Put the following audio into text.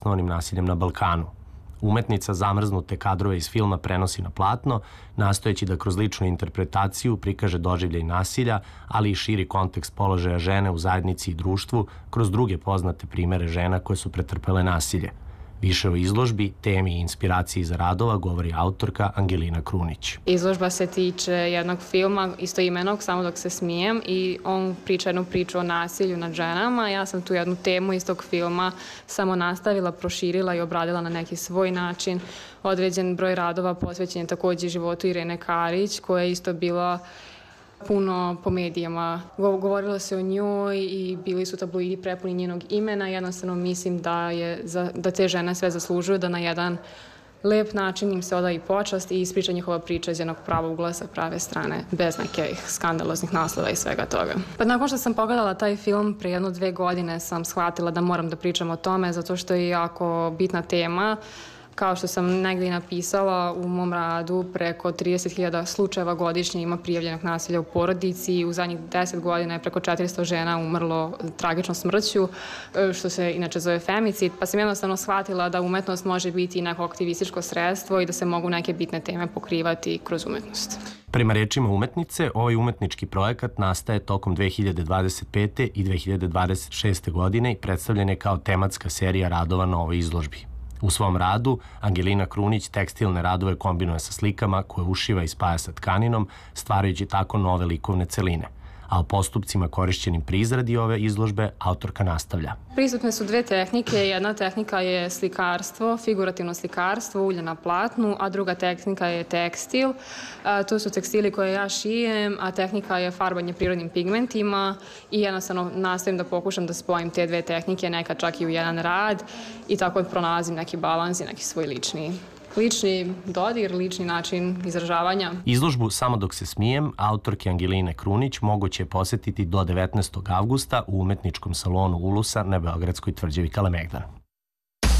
osnovanim nasiljem na Balkanu. Umetnica zamrznute kadrove iz filma prenosi na platno, nastojeći da kroz ličnu interpretaciju prikaže doživljaj nasilja, ali i širi kontekst položaja žene u zajednici i društvu kroz druge poznate primere žena koje su pretrpele nasilje. Više o izložbi, temi i inspiraciji za radova govori autorka Angelina Krunić. Izložba se tiče jednog filma istoimenog, Samo dok se smijem, i on priča jednu priču o nasilju nad ženama. Ja sam tu jednu temu iz tog filma samo nastavila, proširila i obradila na neki svoj način. Određen broj radova posvećen je takođe životu Irene Karić, koja je isto bila puno po medijama. Govorilo se o njoj i bili su tabloidi prepuni njenog imena. Jednostavno mislim da te žene sve zaslužuju, da na jedan lep način im se oda i počast i ispriča njihova priča iz jednog pravog ugla sa prave strane, bez nekih skandaloznih naslova i svega toga. Pa nakon što sam pogledala taj film pre 1-2 godine sam shvatila da moram da pričam o tome, zato što je jako bitna tema. Kao što sam negdje i napisala u mom radu, preko 30.000 slučajeva godišnje ima prijavljenog nasilja u porodici i u zadnjih 10 godina je preko 400 žena umrlo tragičnom smrću, što se inače zove femicid, pa sam jednostavno shvatila da umetnost može biti i neko aktivističko sredstvo i da se mogu neke bitne teme pokrivati kroz umetnost. Prema rečima umetnice, ovaj umetnički projekat nastaje tokom 2025. i 2026. godine i predstavljen je kao tematska serija radova na ovoj izložbi. U svom radu Angelina Krunić tekstilne radove kombinuje sa slikama koje ušiva i spaja sa tkaninom, stvarajući tako nove likovne celine. A o postupcima korišćenim pri izradi ove izložbe autorka nastavlja. Prisutne su dve tehnike. Jedna tehnika je slikarstvo, figurativno slikarstvo, ulje na platnu, a druga tehnika je tekstil. To su tekstili koje ja šijem, a tehnika je farbanje prirodnim pigmentima i jednostavno nastavim da pokušam da spojim te dve tehnike, nekad čak i u jedan rad i tako pronalazim neki balans i neki svoj lični dodir, lični način izražavanja. Izložbu Samo dok se smijem autorke Angeline Krunić moguće je posetiti do 19. avgusta u umetničkom salonu Ulusa na Beogradskoj tvrđavi Kalemegdan.